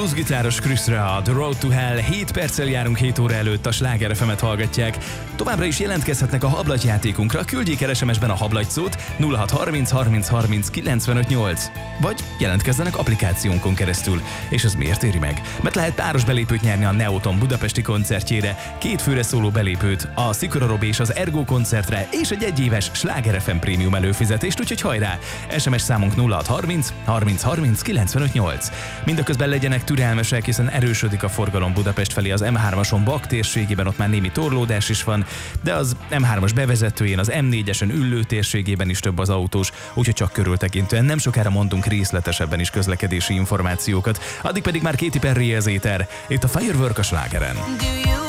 bluesgitáros Chrisre, a The Road to Hell. 7 perccel járunk 7 óra előtt, a Sláger FM-et hallgatják. Továbbra is jelentkezhetnek a hablatyjátékunkra, küldjék el SMS-ben a hablagyszót 0630 30 30 95 8. Vagy jelentkezzenek applikációnkon keresztül. És ez miért éri meg? Mert lehet páros belépőt nyerni a Neoton budapesti koncertjére, 2 főre szóló belépőt, a Szikora Robi és az Ergo koncertre, és egy egyéves Sláger FM prémium előfizetést, úgyhogy hajrá! SMS számunk 0630 30 30 95 8. Mindaközben legyenek türelmesek, hiszen erősödik a forgalom Budapest felé az M3-ason Bak térségében, ott már némi torlódás is van, de az M3-as bevezetőjén, az M4-esen Üllő térségében is több az autós, úgyhogy csak körültekintően nem sokára mondunk részletesebben is közlekedési információkat. Addig pedig már Katy Perry az éter, itt a Firework a Slágeren.